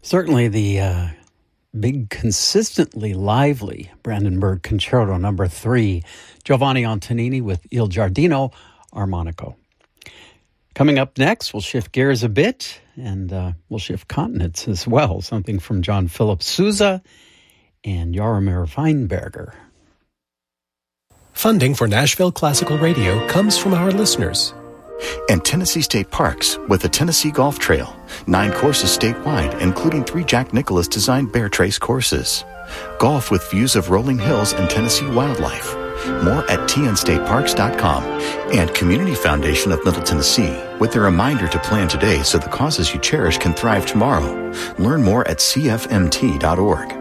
Certainly the big, consistently lively Brandenburg Concerto No. 3, Giovanni Antonini with Il Giardino Armonico. Coming up next, we'll shift gears a bit, and we'll shift continents as well. Something from John Philip Sousa and Jaromir Weinberger. Funding for Nashville Classical Radio comes from our listeners. And Tennessee State Parks with the Tennessee Golf Trail. 9 courses statewide, including 3 Jack Nicklaus designed Bear Trace courses. Golf with views of rolling hills and Tennessee wildlife. More at tnstateparks.com. And Community Foundation of Middle Tennessee with a reminder to plan today so the causes you cherish can thrive tomorrow. Learn more at cfmt.org.